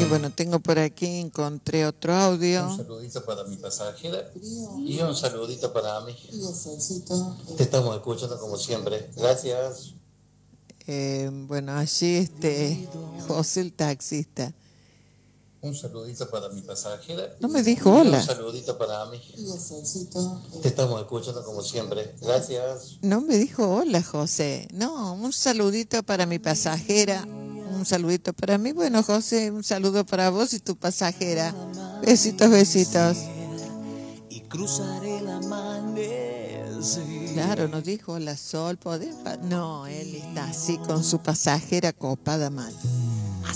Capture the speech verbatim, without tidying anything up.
Y bueno, tengo por aquí, encontré otro audio. Un saludito para mi pasajera y un saludito para mí. Te estamos escuchando como siempre. Gracias. Eh, bueno, allí este José el taxista. Un saludito para mi pasajera. No me dijo y hola. un saludito para mí. Te estamos escuchando como siempre. Gracias. No me dijo hola, José. No, un saludito para mi pasajera. Un saludito para mí. Bueno, José, un saludo para vos y tu pasajera. Besitos, besitos. Y cruzaré el amanecer. Claro, nos dijo hola, Sol, ¿podés? pa-?" No, él está así con su pasajera copada mal.